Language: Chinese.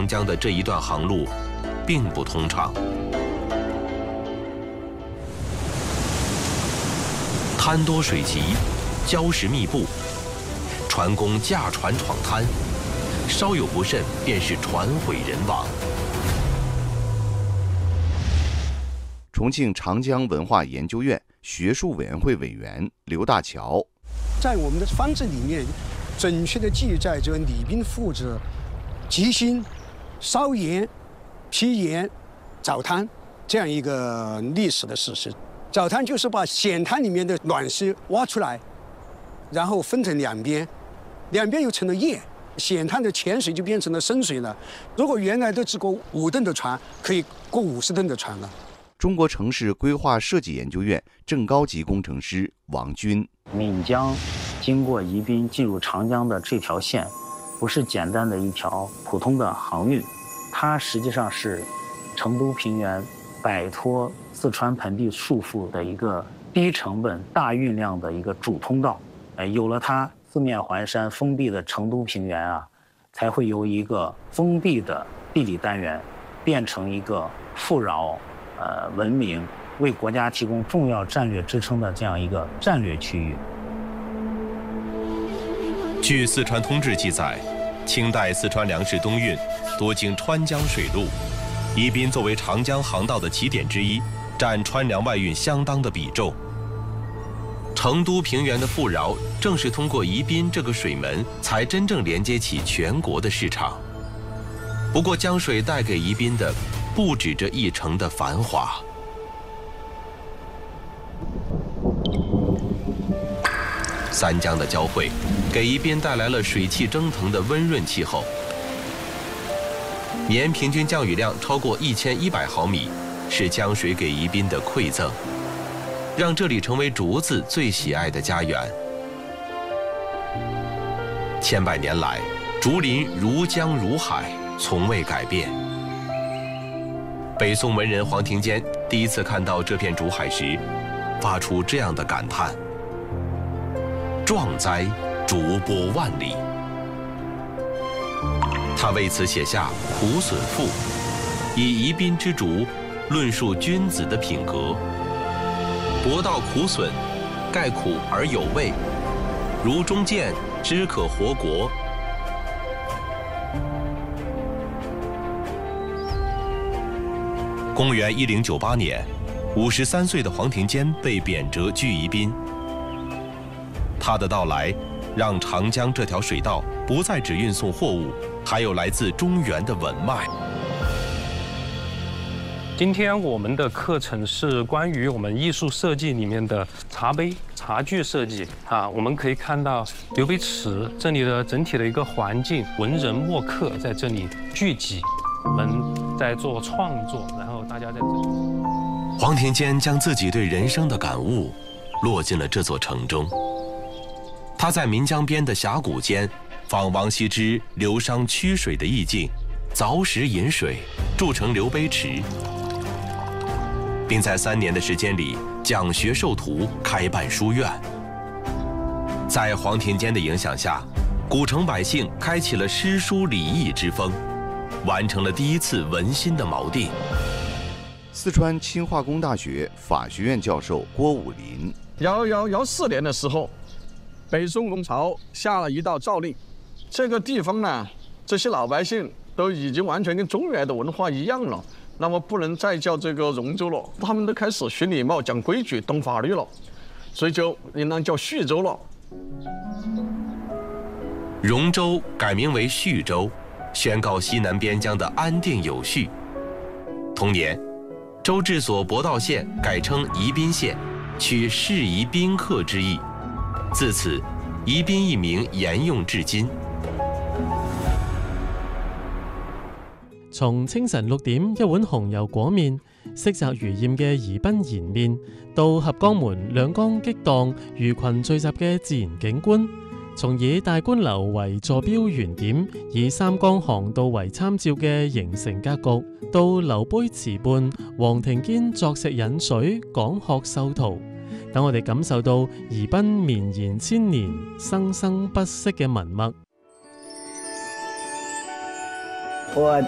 长江的这一段航路并不通畅。滩多水急，礁石密布，船工驾船闯滩，稍有不慎便是船毁人亡。 重庆长江文化研究院学术委员会委员刘大桥， 在我们的方志里面，准确地记载着李冰父子吉兴、烧盐、劈盐、凿滩这样一个历史的事实。凿滩就是把咸滩里面的卵石挖出来，然后分成两边，两边又成了堰，咸滩的浅水就变成了深水了。如果原来都只过5吨的船，可以过50吨的船了。 中国城市规划设计研究院正高级工程师王军， 岷江经过宜宾进入长江的这条线，不是简单的一条普通的航运，它实际上是成都平原摆脱四川盆地束缚的一个低成本大运量的一个主通道。有了它，四面环山封闭的成都平原啊，才会由一个封闭的地理单元变成一个富饶文明，为国家提供重要战略支撑的这样一个战略区域。 据《四川通志》记载，清代四川粮食东运多经川江水路，宜宾作为长江航道的起点之一，占川粮外运相当的比重。成都平原的富饶，正是通过宜宾这个水门，才真正连接起全国的市场。不过，江水带给宜宾的不止这一城的繁华。三江的交汇，给宜宾带来了水汽蒸腾的温润气候。年平均降雨量超过1100毫米，是江水给宜宾的馈赠，让这里成为竹子最喜爱的家园。千百年来，竹林如江如海，从未改变。北宋文人黄庭坚第一次看到这片竹海时，发出这样的感叹：壮哉，竹波万里。他为此写下《苦笋赋》，以宜宾之竹论述君子的品格。博道苦笋，盖苦而有味，如中见，知可活国。公元1098年，53岁的黄庭坚被贬谪居宜宾。他的到来，让长江这条水道不再只运送货物，还有来自中原的文脉。 今天我们的课程是关于我们艺术设计里面的茶杯、茶具设计啊。我们可以看到刘杯池这里的整体的一个环境，文人墨客在这里聚集，我们在做创作，然后大家在这里。 黄庭坚将自己对人生的感悟落进了这座城中。他在岷江边的峡谷间，仿王羲之流觞曲水的意境，凿石引水，筑成刘杯池，并在3年的时间里讲学授徒，开办书院。在黄庭坚的影响下，古城百姓开启了诗书礼义之风，完成了第一次文心的锚定。 四川清化工大学法学院教授郭武林 ，1114年的时候，北宋公朝下了一道诏令，这个地方呢，这些老百姓都已经完全跟中原的文化一样了，那么不能再叫这个荣州了，他们都开始学礼貌、讲规矩、懂法律了，所以就应当叫叙州了。 荣州改名为叙州，宣告西南边疆的安定有序。同年，州治所博道县改称宜宾县，取适宜宾客之意。自此，宜宾一名沿用至今。 從清晨6點一碗紅油果麵，色澤如豔嘅宜賓燃麵，到合江門兩江激盪、魚群聚集嘅自然景觀，從以大觀樓為坐標原點，以三江航道為參照嘅形成格局，到流杯池畔、黃庭堅作石引水、講學授徒，等我哋感受到宜賓綿延千年、生生不息嘅文脈。 我